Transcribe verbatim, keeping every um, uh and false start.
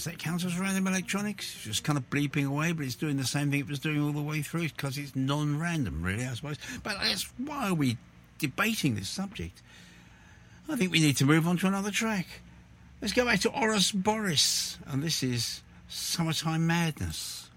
Does that count as random electronics? It's just kind of bleeping away, but it's doing the same thing it was doing all the way through because it's non-random, really, I suppose. But that's why are we debating this subject? I think we need to move on to another track. Let's go back to Oros Boris, and this is Summertime Madness.